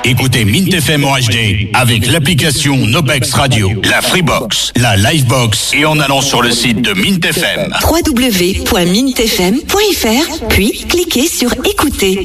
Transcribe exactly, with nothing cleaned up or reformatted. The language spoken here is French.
Écoutez Mint F M en H D avec l'application Nobex Radio, la Freebox, la Livebox et en allant sur le site de Mint F M. w w w point mint f m point f r, puis cliquez sur écouter.